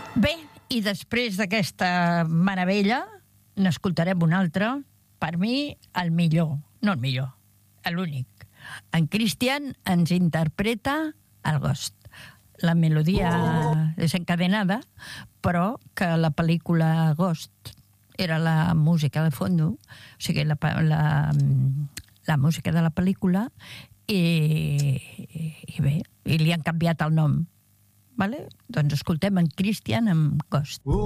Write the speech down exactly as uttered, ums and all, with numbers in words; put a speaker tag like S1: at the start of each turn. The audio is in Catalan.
S1: Bé, i després d'aquesta meravella, n'escoltarem un altre, per mi, el millor, no el millor, l'únic. En Christian ens interpreta el Ghost. La melodia desencadenada, però que la pel·lícula Ghost era la música de fondo, o sigui, la, la, la música de la pel·lícula, i, i bé, i li han canviat el nom. Vale? Doncs escoltem en Christian amb Ghost.